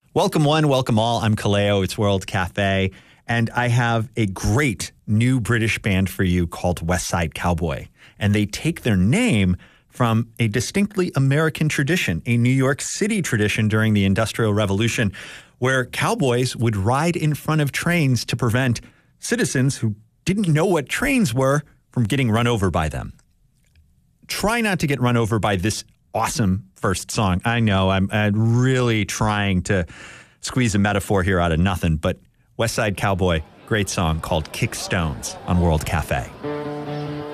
Welcome one, welcome all. I'm Kaleo. It's World Cafe. And I have a great new British band for you called West Side Cowboy. And they take their name from a distinctly American tradition, a New York City tradition during the Industrial Revolution, where cowboys would ride in front of trains to prevent citizens who didn't know what trains were from getting run over by them. Try not to get run over by this awesome first song. I know I'm really trying to squeeze a metaphor here out of nothing, but West Side Cowboy, great song called Kick Stones on World Cafe.